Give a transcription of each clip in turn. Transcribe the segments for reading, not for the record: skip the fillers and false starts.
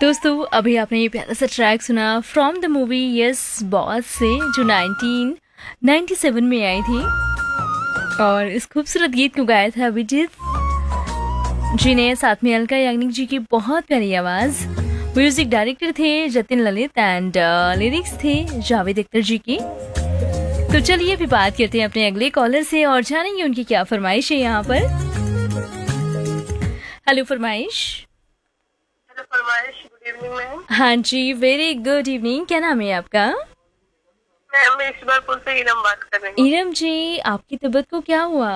दोस्तों अभी आपने ये प्यारा सा ट्रैक सुना from the movie yes boss से, जो 1997 में आई थी। और इस खूबसूरत गीत को गाया था अभिजीत जी ने, साथ में अलका याग्निक जी की बहुत प्यारी आवाज़। म्यूजिक डायरेक्टर थे जतिन ललित एंड लिरिक्स थे जावेद अख्तर जी की। तो चलिए अभी बात करते हैं अपने अगले कॉलर से और जानेंगे उनकी क्या फरमाइश है यहाँ पर। हेलो फरमाइश। हेलो फरमाइश, गुड इवनिंग मैम। हाँ जी, वेरी गुड इवनिंग। क्या नाम है आपका? मैम मैं ईश्वरपुर से इरम बात कर रही हूँ। इरम जी, आपकी तबीयत को क्या हुआ?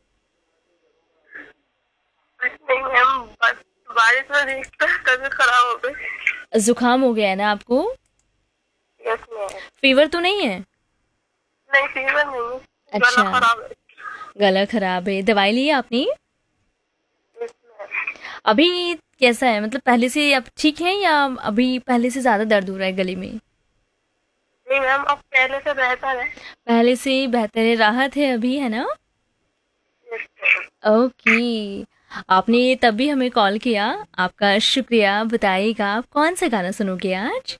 कुछ नहीं मैम, बस बारिश में भीगकर तबीयत खराब हो गई। जुकाम हो गया है ना आपको? Yes ma'am. फीवर तो नहीं है? नहीं फीवर नहीं, अच्छा, गला खराब है। गला खराब है। दवाई ली है आपने? Yes ma'am. अभी कैसा है, मतलब पहले से आप ठीक हैं या अभी पहले से ज्यादा दर्द हो रहा है गले में? नहीं मैम, अब पहले से बेहतर है। पहले से बेहतर है, राहत है अभी, है ना? Yes ma'am. ओके, आपने तभी हमें कॉल किया, आपका शुक्रिया। बताइएगा आप कौन सा गाना सुनोगे आज?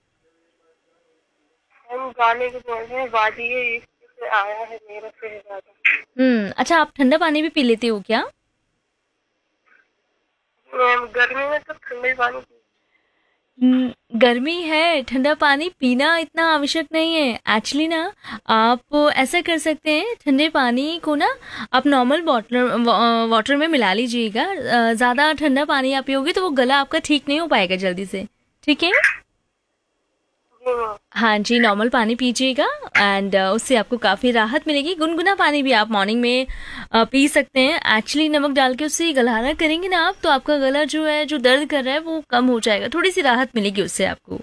हम गाने के बोल रहे हैं, वादिये इश्क से आया है मेरा शहजादा। अच्छा, आप ठंडा पानी भी पी लेते हो क्या? मैम गर्मी में तो ठंडे पानी गर्मी है, ठंडा पानी पीना इतना आवश्यक नहीं है एक्चुअली ना। आप ऐसा कर सकते हैं, ठंडे पानी को ना आप नॉर्मल वाटर में मिला लीजिएगा। ज़्यादा ठंडा पानी आप पियोगे तो वो गला आपका ठीक नहीं हो पाएगा जल्दी से, ठीक है? जी मैम। हाँ जी, नॉर्मल पानी पीजिएगा एंड उससे आपको काफ़ी राहत मिलेगी। गुनगुना पानी भी आप मॉर्निंग में पी सकते हैं। एक्चुअली नमक डाल के उससे गलहाना करेंगे ना आप, तो आपका गला जो है, जो दर्द कर रहा है वो कम हो जाएगा, थोड़ी सी राहत मिलेगी उससे आपको।